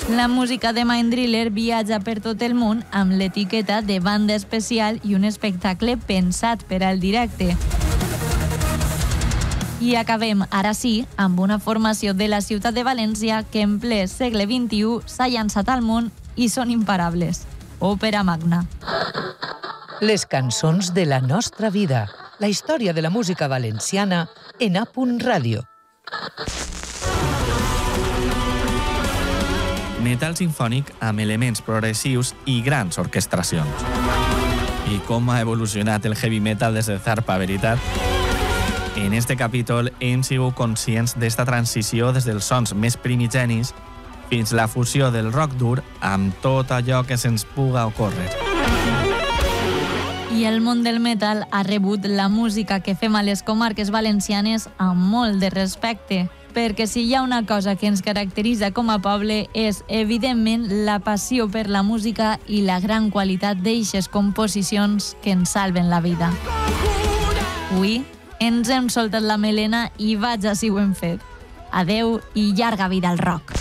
La música de Mindriller viatja per tot el món amb l'etiqueta de banda especial i un espectacle pensat per al directe. I acabem, ara sí, amb una formació de la ciutat de València que en ple segle XXI s'ha llançat al món i són imparables. Òpera Magna. Les cançons de la nostra vida. La història de la música valenciana en A. Ràdio. Metal sinfònic amb elements progressius i grans orquestracions. I com ha evolucionat el heavy metal des de Zarpa, veritat? En este capítol hem sigut conscients d'esta transició des dels sons més primigenis fins la fusió del rock dur amb tot allò que se'ns puga ocórrer. I el món del metal ha rebut la música que fem a les comarques valencianes amb molt de respecte, perquè si hi ha una cosa que ens caracteritza com a poble és, evidentment, la passió per la música i la gran qualitat d'eixes composicions que ens salven la vida. Avui ens hem soltat la melena i vaja si ho hem fet. Adeu i llarga vida al rock.